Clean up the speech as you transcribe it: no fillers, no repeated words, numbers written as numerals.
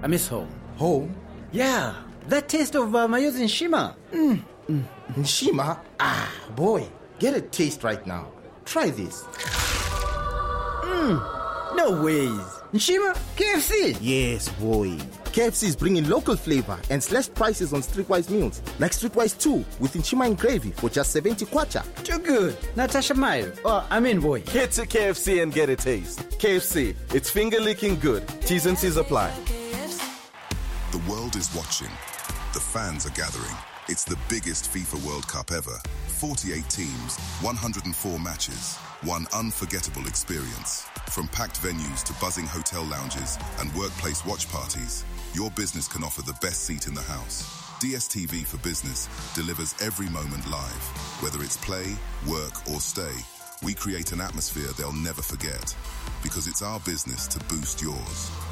I miss home. Home? Yeah, that taste of Mayo's Nshima. Nshima? Ah, boy. Get a taste right now. Try this. No ways. Nshima? KFC? Yes, boy. KFC is bringing local flavor and slashed prices on Streetwise meals. Like Streetwise 2 with Nshima and gravy for just 70 kwacha. Too good. Natasha Mayo. Boy. Get to KFC and get a taste. KFC, it's finger-licking good. T's and C's apply. The world is watching. The fans are gathering. It's the biggest FIFA World Cup ever. 48 teams, 104 matches, one unforgettable experience. From packed venues to buzzing hotel lounges and workplace watch parties, your business can offer the best seat in the house. DSTV for Business delivers every moment live. Whether it's play, work, or stay, we create an atmosphere they'll never forget. Because it's our business to boost yours.